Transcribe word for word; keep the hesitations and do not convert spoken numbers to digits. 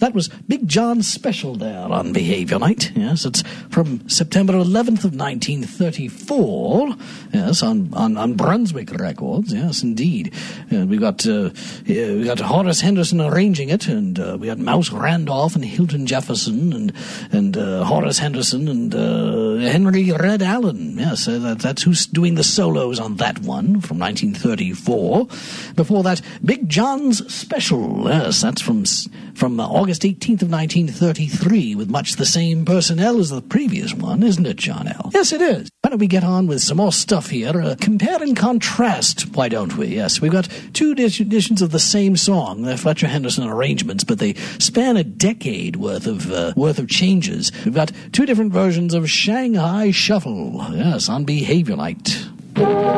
that was Big John's special there on Behavior Night. Yes, it's from September eleventh of nineteen thirty-four. Yes, on, on, on Brunswick Records. Yes, indeed. Uh, we got uh, we got Horace Henderson arranging it, and uh, we got Mouse Randolph and Hilton Jefferson, and and uh, Horace Henderson and uh, Henry Red Allen. Yes, uh, that, that's who's doing the solos on that one from nineteen thirty-four. Before that, Big John's special. Yes, that's from from uh, August eighteenth of nineteen thirty-three, with much the same personnel as the previous one, isn't it, John L? Yes, it is. Why don't we get on with some more stuff here? Uh, compare and contrast, why don't we? Yes, we've got two editions of the same song. They're Fletcher Henderson arrangements, but they span a decade worth of uh, worth of changes. We've got two different versions of Shanghai Shuffle. Yes, on Behavior Night.